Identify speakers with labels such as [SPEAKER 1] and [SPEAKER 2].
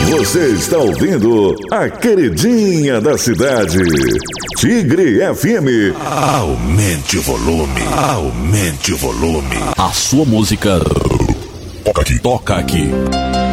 [SPEAKER 1] Você está ouvindo a queridinha da cidade, Tigre FM.
[SPEAKER 2] Aumente o volume. Aumente o volume.
[SPEAKER 3] A sua música toca aqui.